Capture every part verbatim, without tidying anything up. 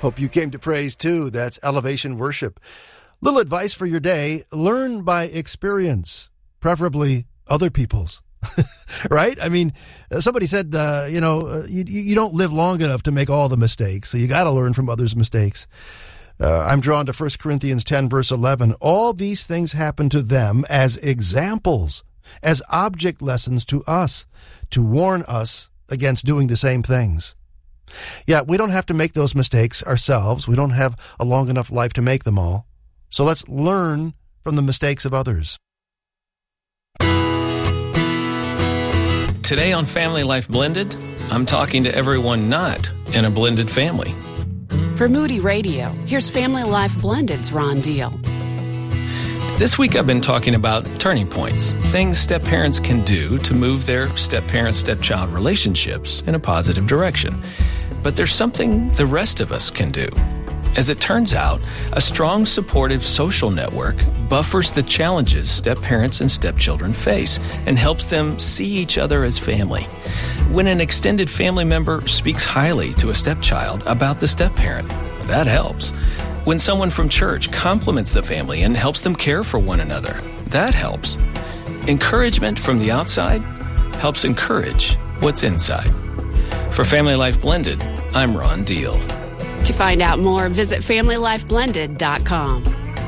Hope you came to praise too. That's Elevation Worship. Little advice for your day. Learn by experience, preferably other people's. Right? I mean, somebody said, uh, you know, uh, you, you don't live long enough to make all the mistakes, so you got to learn from others' mistakes. Uh, I'm drawn to First Corinthians ten, verse eleven. All these things happen to them as examples, as object lessons to us, to warn us against doing the same things. Yeah, we don't have to make those mistakes ourselves. We don't have a long enough life to make them all. So let's learn from the mistakes of others. Today on Family Life Blended, I'm talking to everyone not in a blended family. For Moody Radio, here's Family Life Blended's Ron Deal. This week I've been talking about turning points, things step-parents can do to move their step-parent-stepchild relationships in a positive direction. But there's something the rest of us can do. As it turns out, a strong, supportive social network buffers the challenges step-parents and stepchildren face and helps them see each other as family. When an extended family member speaks highly to a stepchild about the step-parent, that helps. When someone from church compliments the family and helps them care for one another, that helps. Encouragement from the outside helps encourage what's inside. For Family Life Blended, I'm Ron Deal. To find out more, visit family life blended dot com.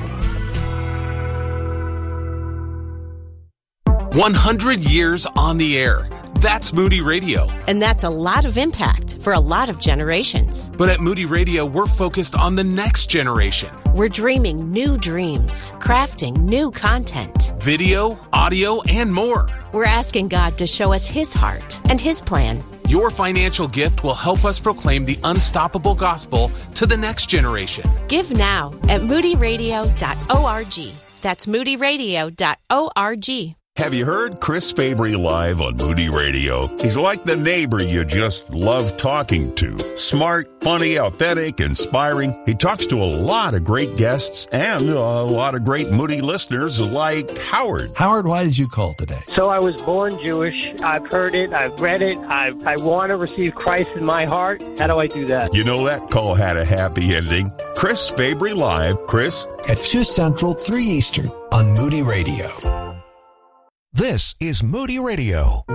one hundred years on the air. That's Moody Radio. And that's a lot of impact for a lot of generations. But at Moody Radio, we're focused on the next generation. We're dreaming new dreams, crafting new content. Video, audio, and more. We're asking God to show us His heart and His plan. Your financial gift will help us proclaim the unstoppable gospel to the next generation. Give now at moody radio dot org. That's moody radio dot org. Have you heard Chris Fabry live on Moody Radio? He's like the neighbor you just love talking to. Smart, funny, authentic, inspiring. He talks to a lot of great guests and a lot of great Moody listeners like Howard. Howard, why did you call today? So I was born Jewish. I've heard it. I've read it. I, I want to receive Christ in my heart. How do I do that? You know that call had a happy ending. Chris Fabry live. Chris? At two Central, three Eastern on Moody Radio. This is Moody Radio.